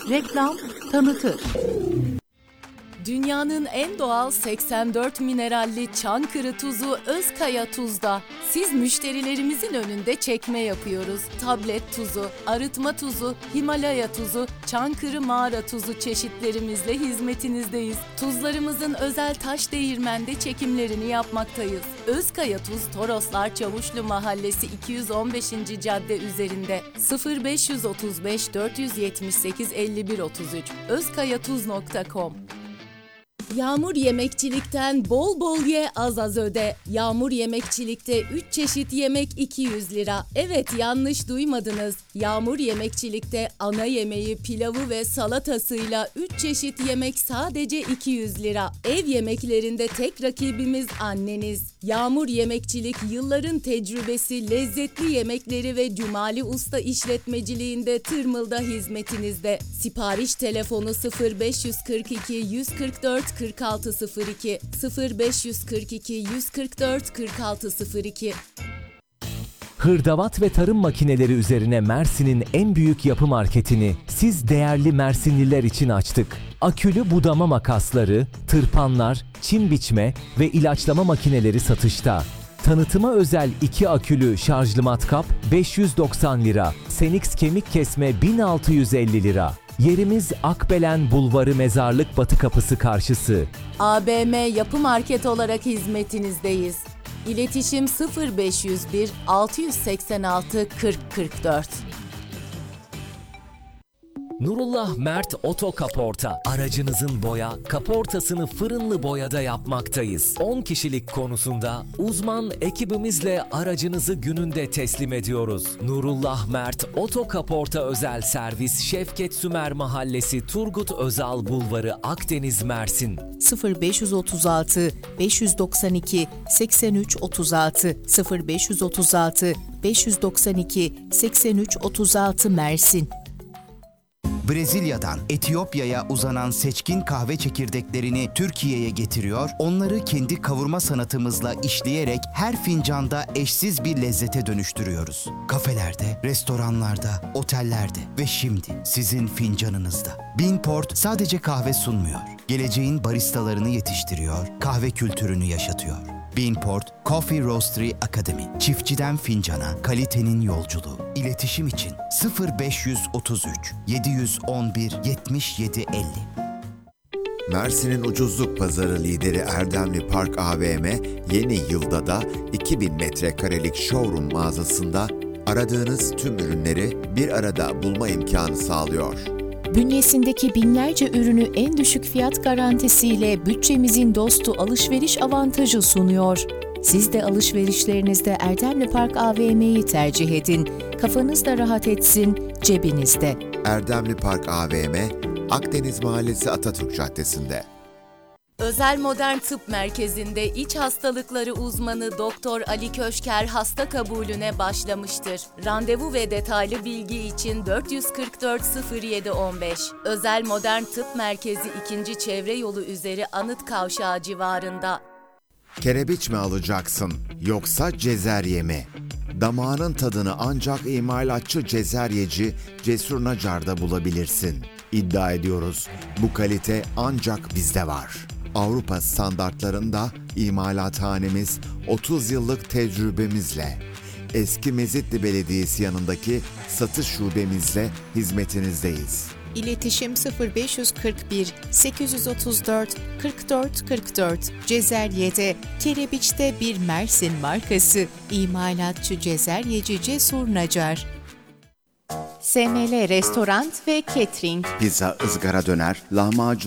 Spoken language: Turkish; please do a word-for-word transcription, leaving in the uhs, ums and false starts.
Reklam tanıtır. Dünyanın en doğal seksen dört mineralli Çankırı tuzu Özkaya Tuz'da. Siz müşterilerimizin önünde çekme yapıyoruz. Tablet tuzu, arıtma tuzu, Himalaya tuzu, Çankırı mağara tuzu çeşitlerimizle hizmetinizdeyiz. Tuzlarımızın özel taş değirmende çekimlerini yapmaktayız. Özkaya Tuz, Toroslar Çavuşlu Mahallesi iki yüz on beşinci cadde üzerinde sıfır beş otuz beş dört yüz yetmiş sekiz elli bir otuz üç özkayatuz nokta com. Yağmur Yemekçilik'ten bol bol ye, az az öde. Yağmur Yemekçilik'te üç çeşit yemek iki yüz lira. Evet, yanlış duymadınız. Yağmur Yemekçilik'te ana yemeği, pilavı ve salatasıyla üç çeşit yemek sadece iki yüz lira. Ev yemeklerinde tek rakibimiz anneniz. Yağmur Yemekçilik yılların tecrübesi, lezzetli yemekleri ve Cumali Usta işletmeciliğinde Tırmıl'da hizmetinizde. Sipariş telefonu sıfır beş kırk iki yüz kırk dört kırk altı sıfır iki sıfır beş kırk iki yüz kırk dört kırk altı sıfır iki. Hırdavat ve tarım makineleri üzerine Mersin'in en büyük yapı marketini siz değerli Mersinliler için açtık. Akülü budama makasları, tırpanlar, çim biçme ve ilaçlama makineleri satışta. Tanıtıma özel iki akülü şarjlı matkap beş yüz doksan lira, Senix kemik kesme bin altı yüz elli lira. Yerimiz Akbelen Bulvarı Mezarlık Batı Kapısı karşısı. A B M Yapı Market olarak hizmetinizdeyiz. İletişim sıfır beş yüz bir altı seksen altı kırk kırk dört. Nurullah Mert Oto Kaporta. Aracınızın boya, kaportasını fırınlı boyada yapmaktayız. on kişilik konusunda uzman ekibimizle aracınızı gününde teslim ediyoruz. Nurullah Mert Oto Kaporta Özel Servis Şevket Sümer Mahallesi Turgut Özal Bulvarı Akdeniz Mersin. sıfır beş otuz altı beş doksan iki seksen üç otuz altı sıfır beş otuz altı beş doksan iki seksen üç otuz altı Mersin. Brezilya'dan Etiyopya'ya uzanan seçkin kahve çekirdeklerini Türkiye'ye getiriyor, onları kendi kavurma sanatımızla işleyerek her fincanda eşsiz bir lezzete dönüştürüyoruz. Kafelerde, restoranlarda, otellerde ve şimdi sizin fincanınızda. Beanport sadece kahve sunmuyor, geleceğin baristalarını yetiştiriyor, kahve kültürünü yaşatıyor. Beanport Coffee Roastery Academy. Çiftçiden fincana, kalitenin yolculuğu. İletişim için sıfır beş otuz üç yedi on bir yetmiş yedi elli. Mersin'in ucuzluk pazarı lideri Erdemli Park A V M yeni yılda da iki bin metrekarelik showroom mağazasında aradığınız tüm ürünleri bir arada bulma imkanı sağlıyor. Bünyesindeki binlerce ürünü en düşük fiyat garantisiyle bütçemizin dostu alışveriş avantajı sunuyor. Siz de alışverişlerinizde Erdemli Park A V M'yi tercih edin. Kafanız da rahat etsin, cebinizde. Erdemli Park A V M, Akdeniz Mahallesi Atatürk Caddesi'nde. Özel Modern Tıp Merkezi'nde iç hastalıkları uzmanı Doktor Ali Köşker hasta kabulüne başlamıştır. Randevu ve detaylı bilgi için dört yüz kırk dört sıfır yedi on beş. Özel Modern Tıp Merkezi ikinci Çevre Yolu üzeri Anıt Kavşağı civarında. Kerebiç mi alacaksın yoksa cezerye mi? Damağının tadını ancak imalatçı cezeryeci Cesur Nacar'da bulabilirsin. İddia ediyoruz, bu kalite ancak bizde var. Avrupa standartlarında imalathanemiz otuz yıllık tecrübemizle, eski Mezitli Belediyesi yanındaki satış şubemizle hizmetinizdeyiz. İletişim sıfır beş kırk bir sekiz otuz dört kırk dört kırk dört. Cezerye'de, Kerebiç'te bir Mersin markası. İmalatçı cezeryeci Cesur Nacar. S M L Restoran ve Catering. Pizza, ızgara döner, lahmacun